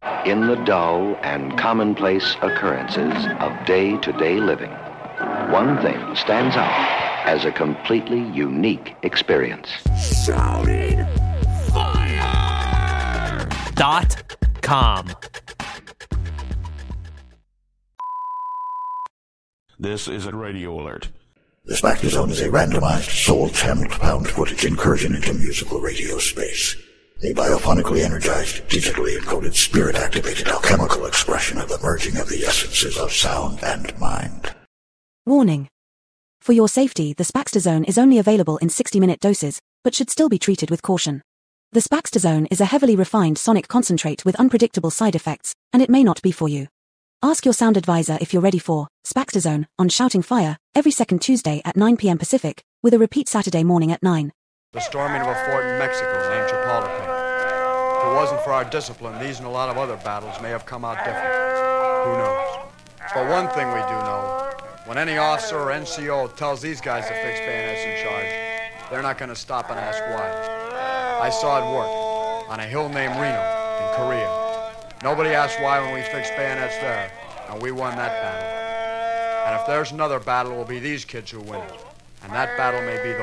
In the dull and commonplace occurrences of day-to-day living, one thing stands out as a completely unique experience. Shouting fire! .com. This is a radio alert. The Spectre Zone is a randomized, soul-channeled found footage incursion into musical radio space. A biophonically energized, digitally encoded, spirit-activated alchemical expression of the merging of the essences of sound and mind. Warning. For your safety, the Spaxter Zone is only available in 60-minute doses, but should still be treated with caution. The Spaxter Zone is a heavily refined sonic concentrate with unpredictable side effects, and it may not be for you. Ask your sound advisor if you're ready for Spaxter Zone on Shouting Fire every second Tuesday at 9 p.m. Pacific, with a repeat Saturday morning at 9. The storming of a fort in Mexico named Chapultepec. If it wasn't for our discipline, these and a lot of other battles may have come out different. Who knows? But one thing we do know, when any officer or NCO tells these guys to fix bayonets in charge, they're not going to stop and ask why. I saw it work on a hill named Reno in Korea. Nobody asked why when we fixed bayonets there, and we won that battle. And if there's another battle, it will be these kids who win it. And that battle may be the